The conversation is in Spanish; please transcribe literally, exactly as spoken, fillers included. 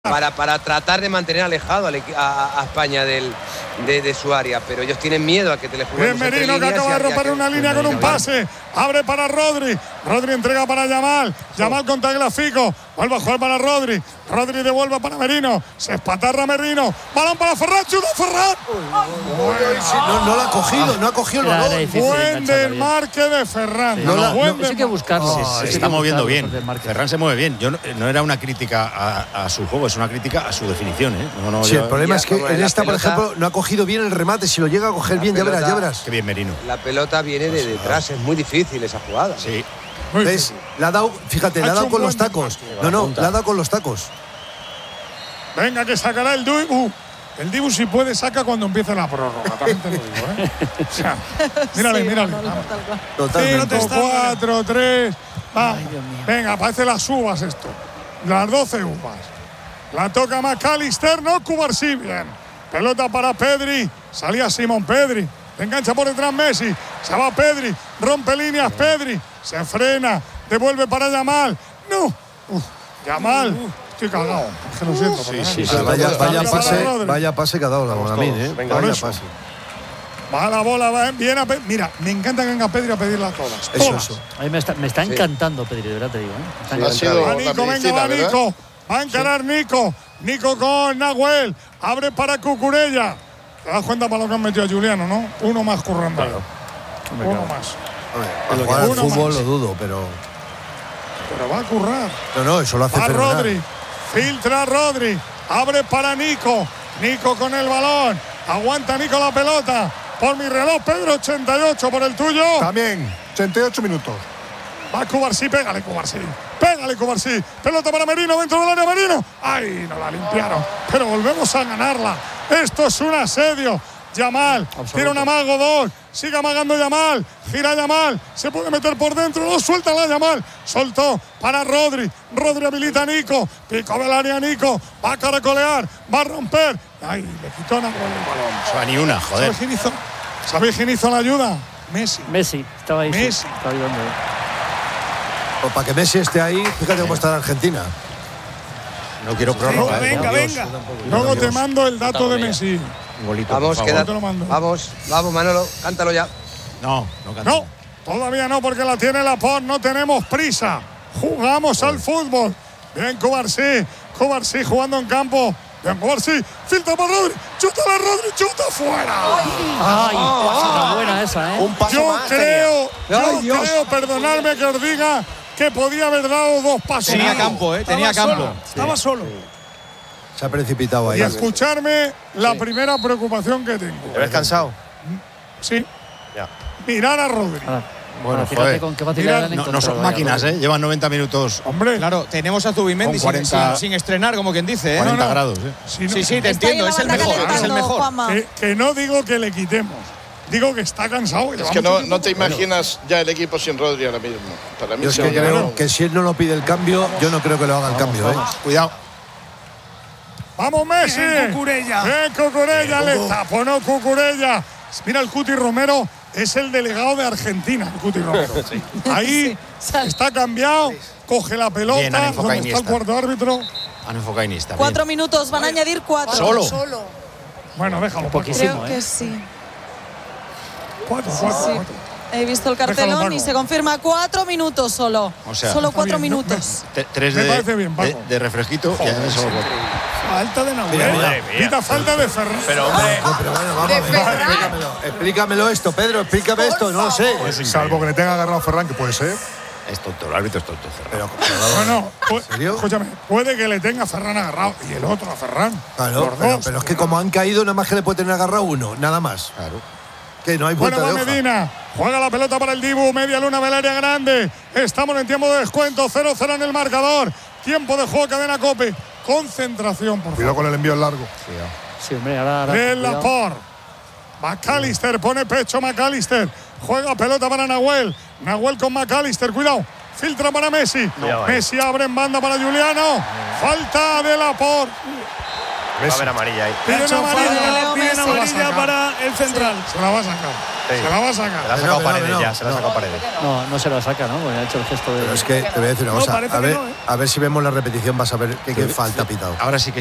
Para, para tratar de mantener alejado a, a, a España del, de, de su área, pero ellos tienen miedo a que te le juguemos. Bien Merino, que acaba de romper una línea con un pase, abre para Rodri, Rodri entrega para Yamal, Yamal con Tagliafico, vuelve a jugar para Rodri, Rodri devuelve para Merino, se espatarra Merino, balón para Ferran, chuta Ferran. No, no lo ha cogido, no ha cogido el balón. Buen desmarque de Ferran. Sí, no, no, buen no, hay que buscarlo. Se, se hay está que moviendo buscarlo, bien. Ferran se mueve bien. Yo no, no era una crítica a, a su juego, es una crítica a su definición. ¿eh? No, no, sí, yo, el problema es que en esta, por pelota, ejemplo, no ha cogido bien el remate. Si lo llega a coger bien, pelota, ya verás, ya verás. Qué bien Merino. La pelota viene de detrás, es muy difícil esa jugada. Sí. ¿Ves? Le ha dado, fíjate, le ha dado con los tacos. No, no, le ha dado con los tacos. Venga, que sacará el Dibu. El Dibu, si puede, saca cuando empiece la prórroga. También te lo digo, ¿eh? O sea, mírale, sí, mírale. no, no, Totalmente. cinco, cuatro, tres. Va. Venga, parece las uvas esto. Las doce uvas. La toca McAllister, no Cubarsí. Bien. Pelota para Pedri. Salía Simón Pedri. Engancha por detrás Messi. Se va Pedri. Rompe líneas Pedri. Se frena. Devuelve para Yamal. No. Uf, Yamal. Estoy cagado. Es que lo siento. Sí, sí, sí, vaya, vaya, pase, vaya pase que ha dado la Bonamín, ¿eh? Venga, vaya eso. pase. Va la bola, va bien a Pedri. Mira, me encanta que venga Pedri a pedirla todas. Eso, todas. eso. A mí me está, me está Sí. encantando Pedri, de verdad te digo. ¿eh? Sí, Me ha está sido Va una Nico, venga, medicina, va ¿verdad? Nico. Va a encarar Nico. Nico con Nahuel. Abre para Cucurella. Te das cuenta para lo que han metido a Juliano, ¿no? Uno más currando. Uno más. A ver, para jugar al Uno fútbol más. lo dudo, pero. Pero va a currar. No, no, eso lo hace Va fenomenal. Rodri. Filtra Rodri. Abre para Nico. Nico con el balón. Aguanta Nico la pelota. Por mi reloj, Pedro, ochenta y ocho por el tuyo. También, ochenta y ocho minutos. Va Cubarsí, pégale Cubarsí. Pégale Cubarsí. Pelota para Merino dentro del área Merino. ¡Ay! No la limpiaron. Pero volvemos a ganarla. Esto es un asedio. Yamal. Tiene un amago, dos. Sigue amagando Yamal. Gira Yamal. Se puede meter por dentro. No suelta la Yamal. Soltó para Rodri. Rodri habilita a Nico. Pico del área Nico. Va a caracolear. Va a romper. ¡Ay! Le quitó una bola el balón. O sea, ni una, joder. ¿Sabes quién hizo? ¿Sabéis quién hizo la ayuda? Messi. Messi, estaba ahí. sí, Messi. estaba ayudando. Pues para que Messi esté ahí, fíjate cómo está en Argentina. No quiero prórroga. ¿eh? venga, Por Dios. venga. Luego te mando el dato de Messi. Un golito, Vamos, por queda, favor. Te lo mando. vamos, vamos, Manolo, cántalo ya. No, no canta. No, todavía no, porque la tiene Laporte. No tenemos prisa. Jugamos al fútbol. Bien, Cubarsí. Cubarsí jugando en campo. Bien, Cubarsí. Filtra para Rodri. Chuta la Rodri. Chuta fuera. Ay, pasada buena esa, ¿eh? Un paso Yo más. creo, yo Ay, Dios. creo, perdonadme que os diga que podía haber dado dos pasos. Tenía más. campo, ¿eh? Tenía Estaba campo. solo, Estaba solo. Se ha precipitado ahí. Y escucharme la primera preocupación que tengo. ¿Te ves cansado? Sí. Ya. Mirar a Rodri. Ahora, Bueno, ahora, fíjate joder. con qué facilidad Mira, han No, no encontrado son ya, máquinas, Rodri. ¿eh? Llevan noventa minutos, Hombre, Claro, tenemos a Zubimendi Con sin, cuarenta sin- sin estrenar, como quien dice, ¿eh? cuarenta no, no. grados. ¿eh? si no- Sí, sí, te Está ahí en entiendo, la es el banda mejor, es el calentando, mejor. Juanma. que, que no digo que le quitemos. Digo que está cansado. Es que no, no te imaginas ya el equipo sin Rodri ahora mismo. Para mí Yo es se que va a creo llevar un- que si él no lo pide el cambio, yo no creo que lo haga el cambio, ¿eh? Cuidado. ¡Vamos, Messi! Bien, Cucurella. ¡Bien, Cucurella! Le taponó Cucurella. Mira, el Cuti Romero es el delegado de Argentina, el Cuti Romero. Ahí está cambiado, coge la pelota. Bien, han enfocado ¿Dónde está el Iniesta. cuarto árbitro? Han enfocado a Iniesta. Cuatro bien. minutos, van a añadir cuatro. Solo. Bueno, déjalo. Poquísimo. Creo ¿eh? que sí. Cuatro, cuatro, Sí. cuatro. He visto el Déjalo, cartelón Paco. y se confirma cuatro minutos solo. O sea, solo está cuatro bien, no, minutos. Te- Tres Me de, parece bien, Paco. de, de refresquito y añades solo cuatro. Falta de Nahuel. Mira, mira. Pita falta de Ferran. Pero, hombre. No, pero bueno, vamos a ver. Explícamelo, explícamelo esto, Pedro, explícame esto, no lo sé. Salvo que le tenga agarrado a Ferran, que puede ser. Es tonto, el árbitro es tonto. Pero, No, no. pu- serio? Escúchame, puede que le tenga a Ferran agarrado y el otro a Ferran. Claro, Los pero, dos. pero es que como han caído, nada más que le puede tener agarrado uno, nada más. Claro. Que no hay Bueno, vuelta va de hoja. Medina. Juega la pelota para el Dibu. Media luna del área grande. Estamos en tiempo de descuento. cero cero en el marcador. Tiempo de juego, cadena Cope. Concentración, por favor. Cuidado con el envío largo. Sí, hombre, ahora. ahora De cuidado. Laporte. McAllister pone pecho McAllister. Juega pelota para Nahuel. Nahuel con McAllister. Cuidado. Filtra para Messi. Messi abre en banda para Juliano. Falta de Laporte. Va a haber amarilla ahí. Piden hecho amarilla, falta. piden Se la va a amarilla sacar. para el central. Se la va a sacar. Sí. Se la va a Se la sacar. ha sacado No, Paredes no, ya, se la ha no. sacado Paredes. No, no se la saca, ¿no? Porque ha hecho el gesto de. Pero es que te voy a decir una No, cosa. parece A que ver, no, ¿eh? a ver si vemos la repetición, vas a ver qué, qué falta ha pitado. Ahora sí que